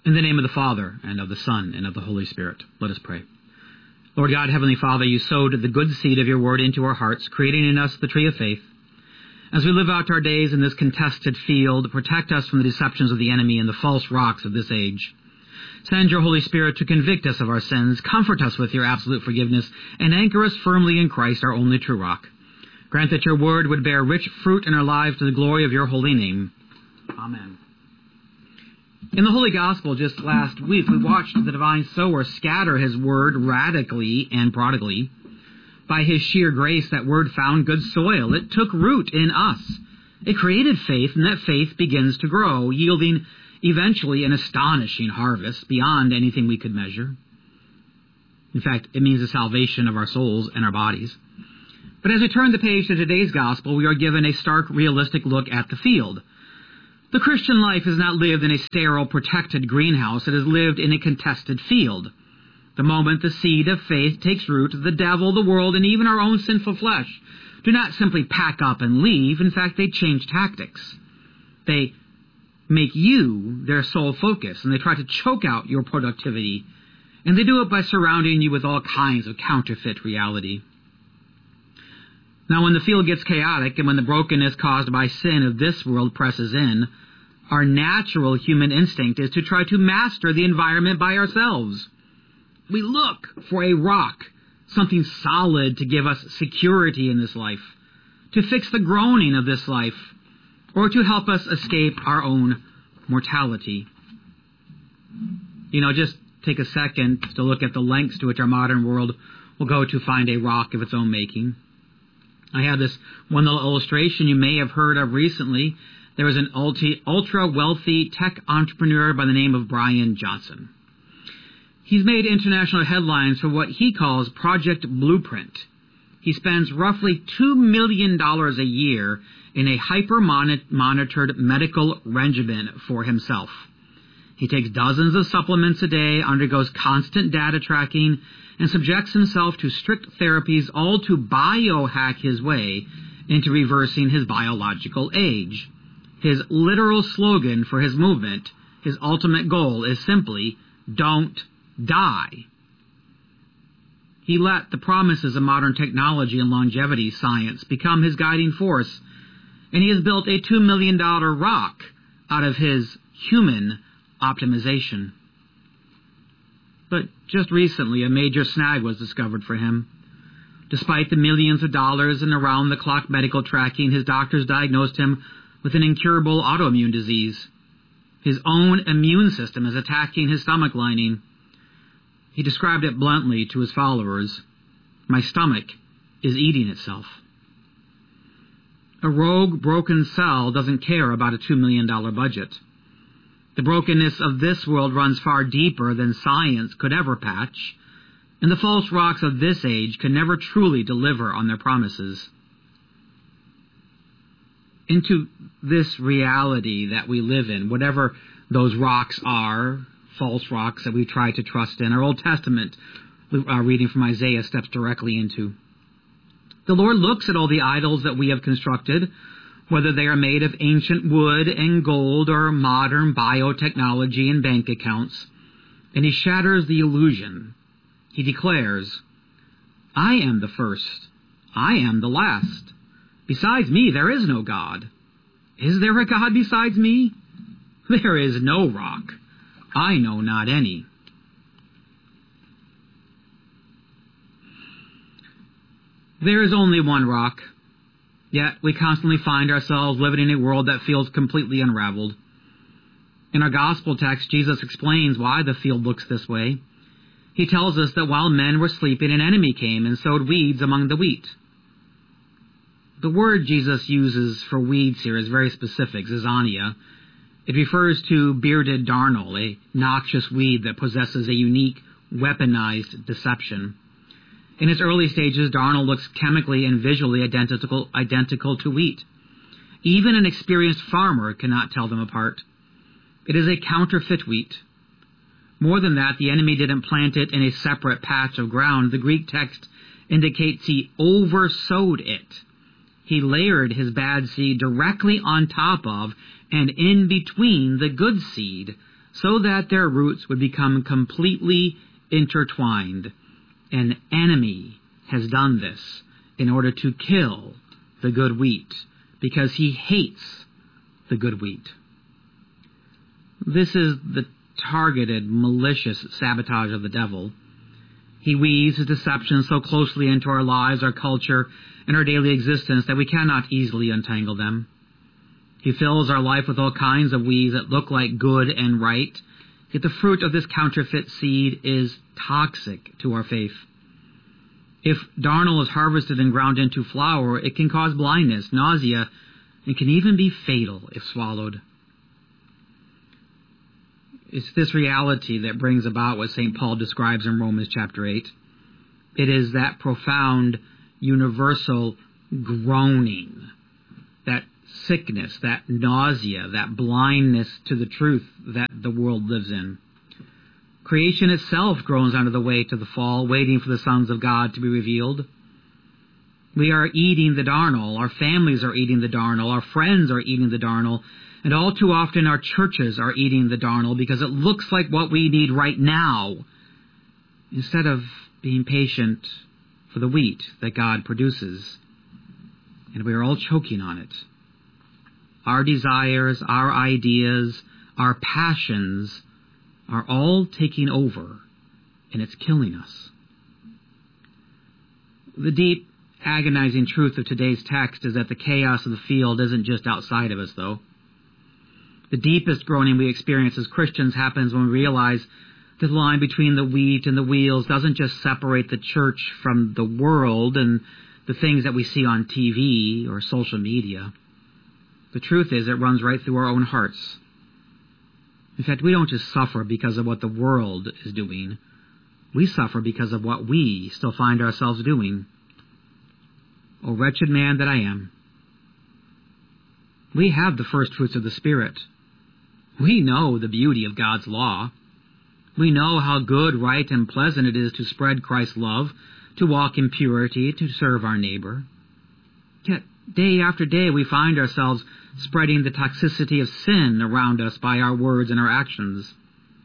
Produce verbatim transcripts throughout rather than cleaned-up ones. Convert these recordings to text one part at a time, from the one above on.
In the name of the Father, and of the Son, and of the Holy Spirit, let us pray. Lord God, Heavenly Father, you sowed the good seed of your word into our hearts, creating in us the tree of faith. As we live out our days in this contested field, protect us from the deceptions of the enemy and the false rocks of this age. Send your Holy Spirit to convict us of our sins, comfort us with your absolute forgiveness, and anchor us firmly in Christ, our only true rock. Grant that your word would bear rich fruit in our lives to the glory of your holy name. Amen. In the Holy Gospel just last week, we watched the divine sower scatter his word radically and prodigally. By his sheer grace, that word found good soil. It took root in us. It created faith, and that faith begins to grow, yielding eventually an astonishing harvest beyond anything we could measure. In fact, it means the salvation of our souls and our bodies. But as we turn the page to today's Gospel, we are given a stark, realistic look at the field. The Christian life is not lived in a sterile, protected greenhouse. It is lived in a contested field. The moment the seed of faith takes root, the devil, the world, and even our own sinful flesh do not simply pack up and leave. In fact, they change tactics. They make you their sole focus, and they try to choke out your productivity. And they do it by surrounding you with all kinds of counterfeit reality. Now, when the field gets chaotic and when the brokenness caused by sin of this world presses in, our natural human instinct is to try to master the environment by ourselves. We look for a rock, something solid to give us security in this life, to fix the groaning of this life, or to help us escape our own mortality. You know, just take a second to look at the lengths to which our modern world will go to find a rock of its own making. I have this one little illustration you may have heard of recently. There was an ultra-wealthy tech entrepreneur by the name of Brian Johnson. He's made international headlines for what he calls Project Blueprint. He spends roughly two million dollars a year in a hyper-monitored medical regimen for himself. He takes dozens of supplements a day, undergoes constant data tracking, and subjects himself to strict therapies, all to biohack his way into reversing his biological age. His literal slogan for his movement, his ultimate goal, is simply, don't die. He let the promises of modern technology and longevity science become his guiding force, and he has built a two million dollars rock out of his human optimization. But just recently, a major snag was discovered for him. Despite the millions of dollars in around-the-clock medical tracking, his doctors diagnosed him with an incurable autoimmune disease. His own immune system is attacking his stomach lining. He described it bluntly to his followers: "My stomach is eating itself." A rogue, broken cell doesn't care about a two million dollars budget. The brokenness of this world runs far deeper than science could ever patch, and the false rocks of this age can never truly deliver on their promises. Into this reality that we live in, whatever those rocks are, false rocks that we try to trust in, our Old Testament uh, reading from Isaiah steps directly into. The Lord looks at all the idols that we have constructed, whether they are made of ancient wood and gold or modern biotechnology and bank accounts, and he shatters the illusion. He declares, "I am the first. I am the last. Besides me, there is no God. Is there a God besides me? There is no rock. I know not any." There is only one rock. Yet we constantly find ourselves living in a world that feels completely unraveled. In our gospel text, Jesus explains why the field looks this way. He tells us that while men were sleeping, an enemy came and sowed weeds among the wheat. The word Jesus uses for weeds here is very specific, zizania. It refers to bearded darnel, a noxious weed that possesses a unique, weaponized deception. In its early stages, darnel looks chemically and visually identical, identical to wheat. Even an experienced farmer cannot tell them apart. It is a counterfeit wheat. More than that, the enemy didn't plant it in a separate patch of ground. The Greek text indicates he oversowed it. He layered his bad seed directly on top of and in between the good seed, so that their roots would become completely intertwined. An enemy has done this in order to kill the good wheat, because he hates the good wheat. This is the targeted, malicious sabotage of the devil. He weaves his deceptions so closely into our lives, our culture, and our daily existence that we cannot easily untangle them. He fills our life with all kinds of weeds that look like good and right, yet the fruit of this counterfeit seed is toxic to our faith. If darnel is harvested and ground into flour, it can cause blindness, nausea, and can even be fatal if swallowed. It's this reality that brings about what Saint Paul describes in Romans chapter eight. It is that profound, universal groaning, that sickness, that nausea, that blindness to the truth that the world lives in. Creation itself groans under the weight of the fall, waiting for the sons of God to be revealed. We are eating the darnel. Our families are eating the darnel. Our friends are eating the darnel. And all too often our churches are eating the darnel because it looks like what we need right now, instead of being patient for the wheat that God produces. And we are all choking on it. Our desires, our ideas, our passions are all taking over, and it's killing us. The deep, agonizing truth of today's text is that the chaos of the field isn't just outside of us, though. The deepest groaning we experience as Christians happens when we realize that the line between the wheat and the wheels doesn't just separate the church from the world and the things that we see on T V or social media. The truth is, it runs right through our own hearts. In fact, we don't just suffer because of what the world is doing. We suffer because of what we still find ourselves doing. O wretched man that I am. We have the first fruits of the Spirit. We know the beauty of God's law. We know how good, right, and pleasant it is to spread Christ's love, to walk in purity, to serve our neighbor. Yet, day after day, we find ourselves spreading the toxicity of sin around us by our words and our actions.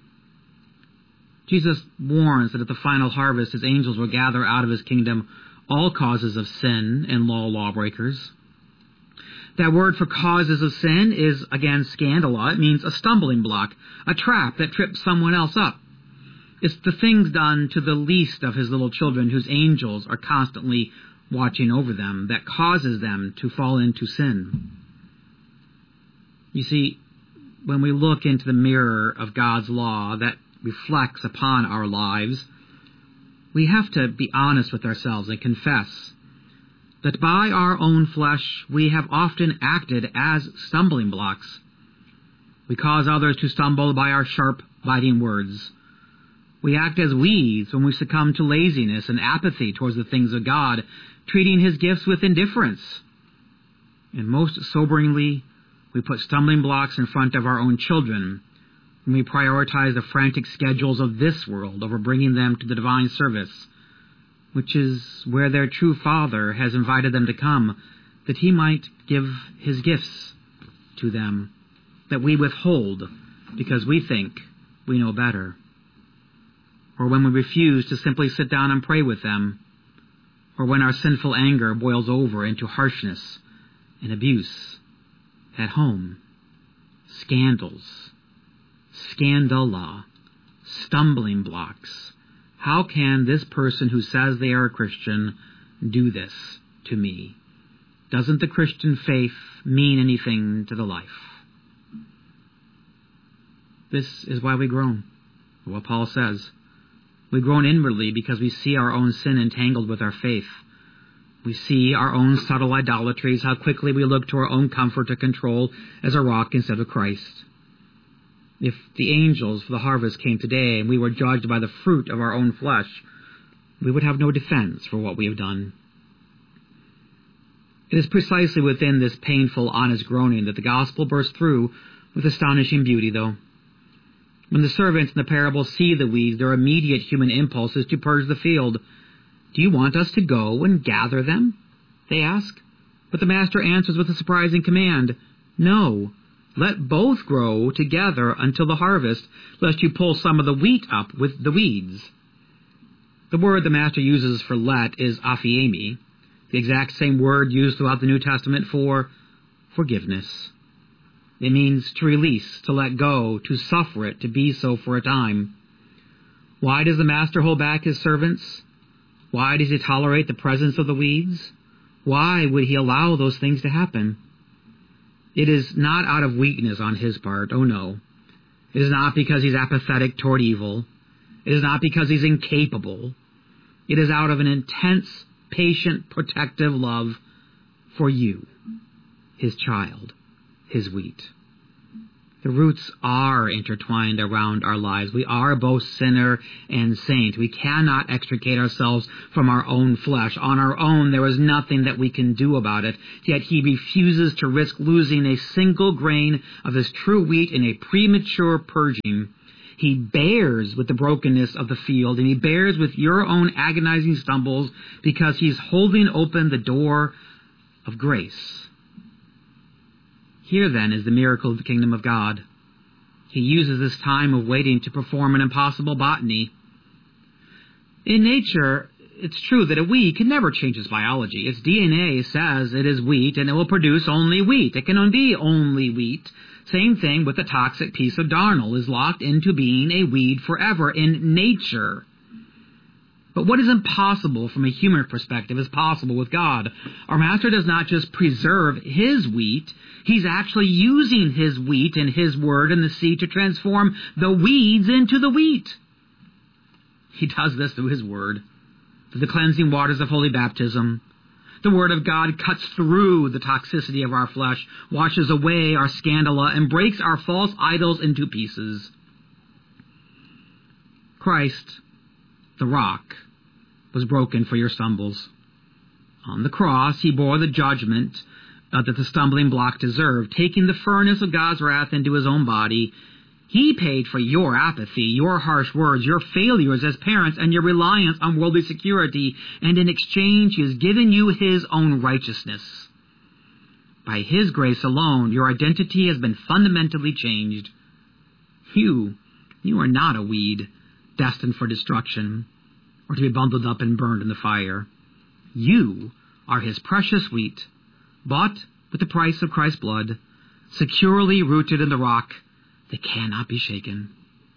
Jesus warns that at the final harvest, his angels will gather out of his kingdom all causes of sin and law lawbreakers. That word for causes of sin is, again, scandala. It means a stumbling block, a trap that trips someone else up. It's the things done to the least of his little children whose angels are constantly watching over them that causes them to fall into sin. You see, when we look into the mirror of God's law that reflects upon our lives, we have to be honest with ourselves and confess that by our own flesh we have often acted as stumbling blocks. We cause others to stumble by our sharp, biting words. We act as weeds when we succumb to laziness and apathy towards the things of God, treating his gifts with indifference. And most soberingly, we put stumbling blocks in front of our own children when we prioritize the frantic schedules of this world over bringing them to the divine service, which is where their true Father has invited them to come, that he might give his gifts to them, that we withhold because we think we know better. Or when we refuse to simply sit down and pray with them, or when our sinful anger boils over into harshness and abuse at home, scandals, scandala, stumbling blocks. How can this person who says they are a Christian do this to me? Doesn't the Christian faith mean anything to the life? This is why we groan. What Paul says. We groan inwardly because we see our own sin entangled with our faith. We see our own subtle idolatries, how quickly we look to our own comfort or control as a rock instead of Christ. If the angels for the harvest came today and we were judged by the fruit of our own flesh, we would have no defense for what we have done. It is precisely within this painful, honest groaning that the gospel bursts through with astonishing beauty, though. When the servants in the parable see the weeds, their immediate human impulse is to purge the field. "Do you want us to go and gather them?" they ask. But the master answers with a surprising command. "No, Let both grow together until the harvest, lest you pull some of the wheat up with the weeds. The word the Master uses for let is aphiemi, the exact same word used throughout the New Testament for forgiveness. It means to release, to let go, to suffer it, to be so for a time. Why does the Master hold back his servants? Why does he tolerate the presence of the weeds? Why would he allow those things to happen? It is not out of weakness on his part, oh no. It is not because he's apathetic toward evil. It is not because he's incapable. It is out of an intense, patient, protective love for you, his child, his wheat. The roots are intertwined around our lives. We are both sinner and saint. We cannot extricate ourselves from our own flesh. On our own, there is nothing that we can do about it. Yet he refuses to risk losing a single grain of his true wheat in a premature purging. He bears with the brokenness of the field, and he bears with your own agonizing stumbles because he's holding open the door of grace. Here, then, is the miracle of the kingdom of God. He uses this time of waiting to perform an impossible botany. In nature, it's true that a weed can never change its biology. Its D N A says it is wheat, and it will produce only wheat. It can be only wheat. Same thing with the toxic piece of darnel, is locked into being a weed forever in nature. But what is impossible from a human perspective is possible with God. Our Master does not just preserve his wheat, he's actually using his wheat and his word and the seed to transform the weeds into the wheat. He does this through his word, through the cleansing waters of holy baptism. The word of God cuts through the toxicity of our flesh, washes away our scandala, and breaks our false idols into pieces. Christ, the rock, was broken for your stumbles. On the cross, he bore the judgment uh, that the stumbling block deserved, taking the furnace of God's wrath into his own body. He paid for your apathy, your harsh words, your failures as parents, and your reliance on worldly security, and in exchange he has given you his own righteousness. By his grace alone, your identity has been fundamentally changed. You, you are not a weed destined for destruction, or to be bundled up and burned in the fire. You are his precious wheat, bought with the price of Christ's blood, securely rooted in the rock that cannot be shaken.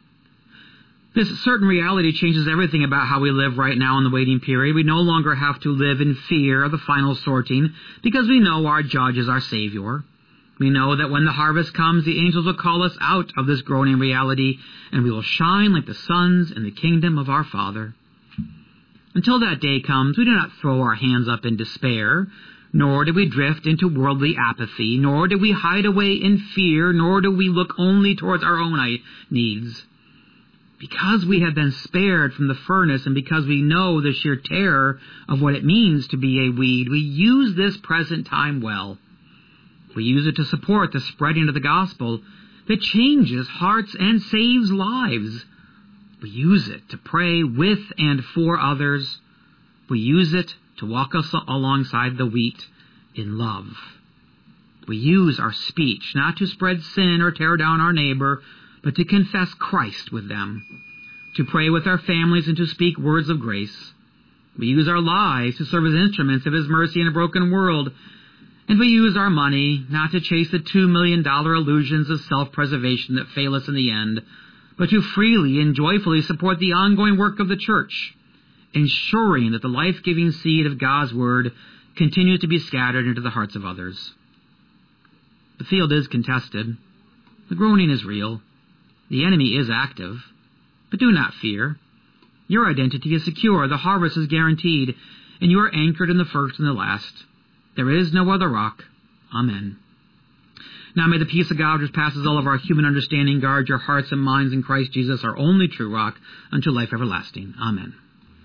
This certain reality changes everything about how we live right now in the waiting period. We no longer have to live in fear of the final sorting because we know our judge is our Savior. We know that when the harvest comes, the angels will call us out of this groaning reality, and we will shine like the suns in the kingdom of our Father. Until that day comes, we do not throw our hands up in despair, nor do we drift into worldly apathy, nor do we hide away in fear, nor do we look only towards our own needs. Because we have been spared from the furnace, and because we know the sheer terror of what it means to be a weed, we use this present time well. We use it to support the spreading of the gospel that changes hearts and saves lives. We use it to pray with and for others. We use it to walk us alongside the wheat in love. We use our speech not to spread sin or tear down our neighbor, but to confess Christ with them, to pray with our families and to speak words of grace. We use our lives to serve as instruments of his mercy in a broken world. And we use our money not to chase the two million dollar illusions of self-preservation that fail us in the end, but to freely and joyfully support the ongoing work of the church, ensuring that the life-giving seed of God's word continues to be scattered into the hearts of others. The field is contested. The groaning is real. The enemy is active. But do not fear. Your identity is secure. The harvest is guaranteed, and you are anchored in the first and the last. There is no other rock. Amen. Now may the peace of God, which passes all of our human understanding, guard your hearts and minds in Christ Jesus, our only true rock, unto life everlasting. Amen.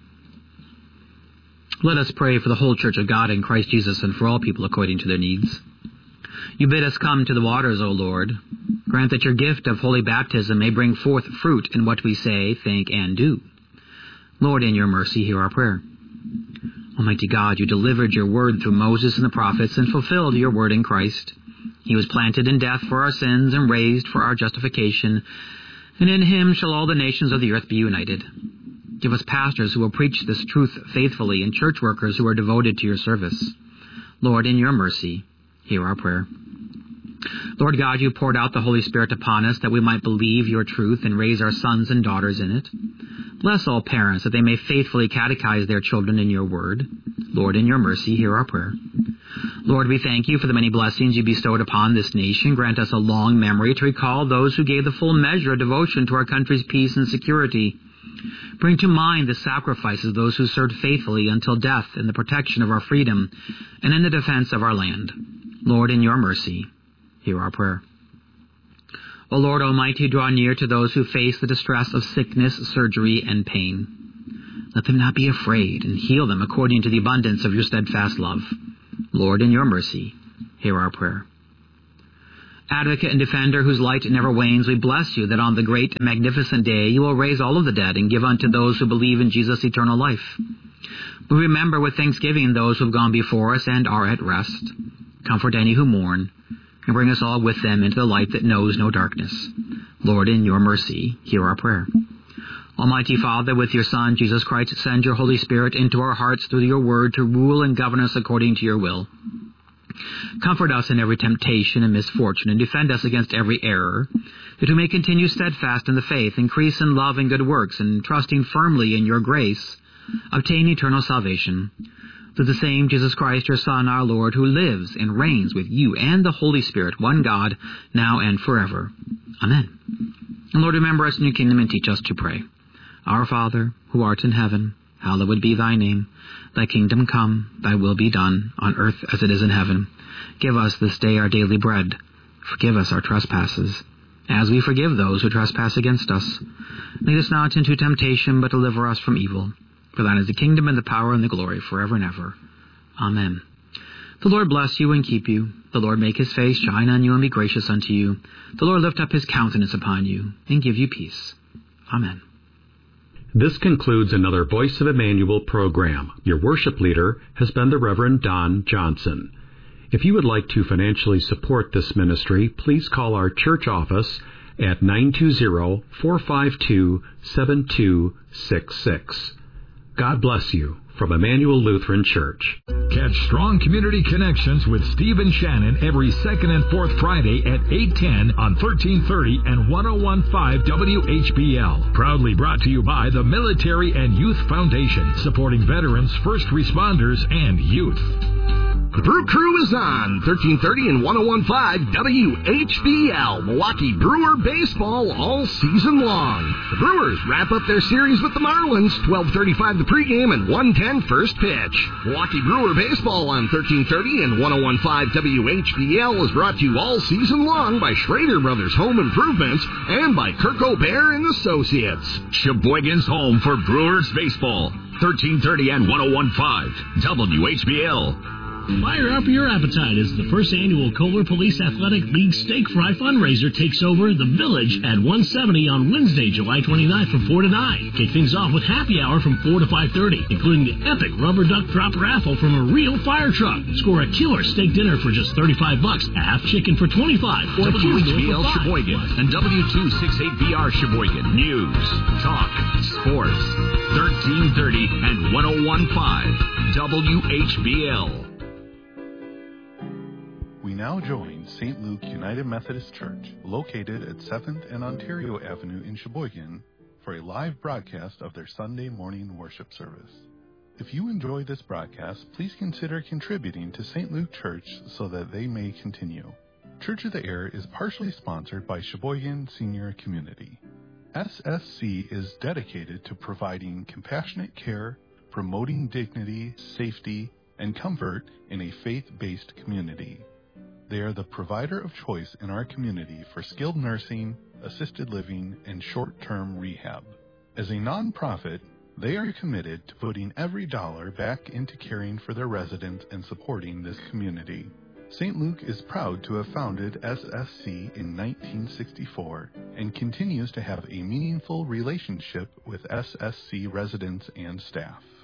Let us pray for the whole church of God in Christ Jesus and for all people according to their needs. You bid us come to the waters, O Lord. Grant that your gift of holy baptism may bring forth fruit in what we say, think, and do. Lord, in your mercy, hear our prayer. Almighty God, you delivered your word through Moses and the prophets and fulfilled your word in Christ. He was planted in death for our sins and raised for our justification, and in him shall all the nations of the earth be united. Give us pastors who will preach this truth faithfully, and church workers who are devoted to your service. Lord, in your mercy, hear our prayer. Lord God, you poured out the Holy Spirit upon us that we might believe your truth and raise our sons and daughters in it. Bless all parents that they may faithfully catechize their children in your word. Lord, in your mercy, hear our prayer. Lord, we thank you for the many blessings you bestowed upon this nation. Grant us a long memory to recall those who gave the full measure of devotion to our country's peace and security. Bring to mind the sacrifices of those who served faithfully until death in the protection of our freedom and in the defense of our land. Lord, in your mercy, hear our prayer. O Lord Almighty, draw near to those who face the distress of sickness, surgery, and pain. Let them not be afraid, and heal them according to the abundance of your steadfast love. Lord, in your mercy, hear our prayer. Advocate and defender whose light never wanes, we bless you that on the great and magnificent day you will raise all of the dead and give unto those who believe in Jesus eternal life. We remember with thanksgiving those who have gone before us and are at rest. Comfort any who mourn, and bring us all with them into the light that knows no darkness. Lord, in your mercy, hear our prayer. Almighty Father, with your Son, Jesus Christ, send your Holy Spirit into our hearts through your word to rule and govern us according to your will. Comfort us in every temptation and misfortune, and defend us against every error, that we may continue steadfast in the faith, increase in love and good works, and trusting firmly in your grace, obtain eternal salvation. Through the same Jesus Christ, your Son, our Lord, who lives and reigns with you and the Holy Spirit, one God, now and forever. Amen. And Lord, remember us in your kingdom and teach us to pray. Our Father, who art in heaven, hallowed be thy name. Thy kingdom come, thy will be done, on earth as it is in heaven. Give us this day our daily bread. Forgive us our trespasses, as we forgive those who trespass against us. Lead us not into temptation, but deliver us from evil. For thine is the kingdom and the power and the glory forever and ever. Amen. The Lord bless you and keep you. The Lord make his face shine on you and be gracious unto you. The Lord lift up his countenance upon you and give you peace. Amen. This concludes another Voice of Emmanuel program. Your worship leader has been the Reverend Don Johnson. If you would like to financially support this ministry, please call our church office at nine two zero, four five two, seven two six six. God bless you from Emmanuel Lutheran Church. Catch Strong Community Connections with Stephen Shannon every second and fourth Friday at eight ten on thirteen thirty and ten fifteen W H B L. Proudly brought to you by the Military and Youth Foundation, supporting veterans, first responders, and youth. The Brew Crew is on thirteen thirty and ten fifteen W H B L. Milwaukee Brewer baseball all season long. The Brewers wrap up their series with the Marlins, twelve thirty-five the pregame and one ten first pitch. Milwaukee Brewer baseball on thirteen thirty and ten fifteen W H B L is brought to you all season long by Schrader Brothers Home Improvements and by Kirk O'Bear and Associates. Sheboygan's home for Brewers baseball, thirteen thirty and ten fifteen W H B L. Fire up your appetite as the first annual Kohler Police Athletic League Steak Fry fundraiser takes over the Village at one seventy on Wednesday, July twenty-ninth from four to nine. Kick things off with happy hour from four to five thirty, including the epic rubber duck drop raffle from a real fire truck. Score a killer steak dinner for just thirty-five bucks, half chicken for twenty-five, or W H B L Sheboygan and W two sixty-eight B R Sheboygan. News, talk, sports, thirteen thirty and ten fifteen W H B L. We now join Saint Luke United Methodist Church, located at seventh and Ontario Avenue in Sheboygan, for a live broadcast of their Sunday morning worship service. If you enjoy this broadcast, please consider contributing to Saint Luke Church so that they may continue. Church of the Air is partially sponsored by Sheboygan Senior Community. S S C is dedicated to providing compassionate care, promoting dignity, safety, and comfort in a faith-based community. They are the provider of choice in our community for skilled nursing, assisted living, and short-term rehab. As a nonprofit, they are committed to putting every dollar back into caring for their residents and supporting this community. Saint Luke is proud to have founded S S C in nineteen sixty-four and continues to have a meaningful relationship with S S C residents and staff.